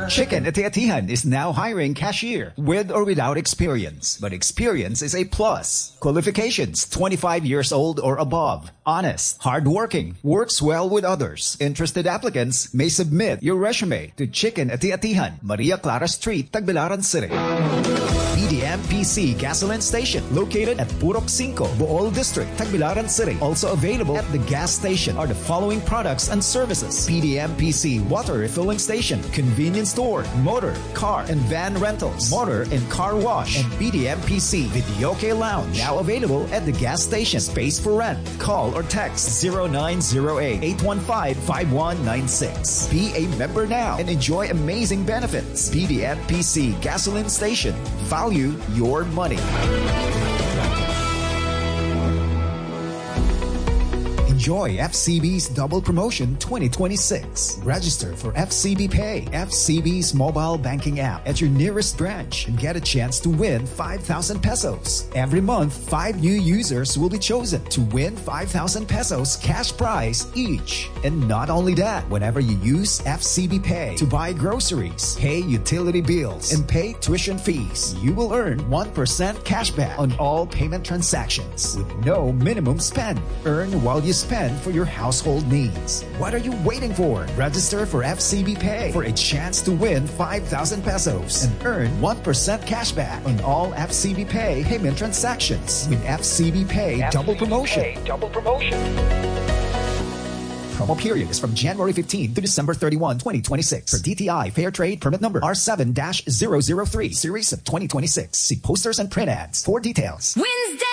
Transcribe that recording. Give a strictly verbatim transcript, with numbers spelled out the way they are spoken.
Chicken Ati-Atihan is now hiring cashier with or without experience. But experience is a plus. Qualifications, twenty-five years old or above. Honest, hardworking, works well with others. Interested applicants may submit your resume to Chicken Ati-Atihan, Maria Clara Street, Tagbilaran City. P D M P C Gasoline Station, located at Purok Cinco, Bohol District, Tagbilaran City. Also available at the gas station are the following products and services: P D M P C Water Refilling Station, Convenience Store, Motor, Car, and Van Rentals, Motor and Car Wash, and P D M P C Videoke Lounge. Now available at the gas station. Space for rent. Call or text zero nine zero eight, eight one five, five one nine six. Be a member now and enjoy amazing benefits. P D M P C Gasoline Station. Value your money. Enjoy F C B's Double Promotion twenty twenty-six. Register for F C B Pay, F C B's mobile banking app at your nearest branch and get a chance to win five thousand pesos. Every month, five new users will be chosen to win five thousand pesos cash prize each. And not only that, whenever you use F C B Pay to buy groceries, pay utility bills, and pay tuition fees, you will earn one percent cashback on all payment transactions with no minimum spend. Earn while you spend for your household needs. What are you waiting for? Register for F C B Pay for a chance to win five thousand pesos and earn one percent cashback on all F C B Pay payment transactions with F C B Pay F C B Double Promotion. Pay Double Promotion. Promo period is from January fifteenth to December thirty-first, twenty twenty-six. For D T I Fair Trade Permit Number R seven dash zero zero three, Series of twenty twenty-six. See posters and print ads for details. Wednesday.